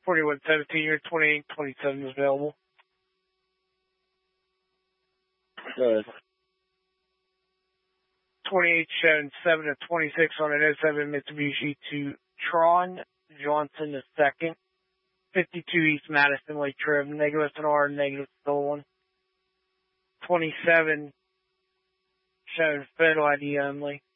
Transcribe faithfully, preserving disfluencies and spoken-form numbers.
forty-one seventeen, your twenty-eight twenty-seven is available. Good. twenty-eight showing seven to twenty-six on an oh seven Mitsubishi to Tron Johnson the second. fifty-two East Madison Lake trim, negative an R, negative stolen. twenty-seven showing photo I D only.